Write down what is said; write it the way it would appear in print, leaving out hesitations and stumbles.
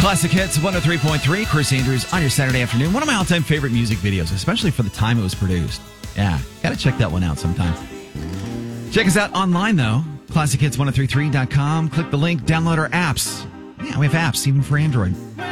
Classic Hits 103.3. Chris Andrews on your Saturday afternoon. One of my all-time favorite music videos, especially for the time it was produced. Yeah, gotta check that one out sometime. Check us out online, though. ClassicHits1033.com. Click the link, download our apps. Yeah, we have apps even for Android.